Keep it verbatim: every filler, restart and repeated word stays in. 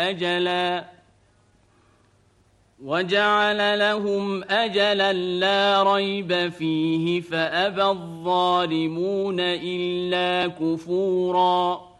أجلا وجعل لهم أجلا لا ريب فيه فأبى الظالمون إلا كفورا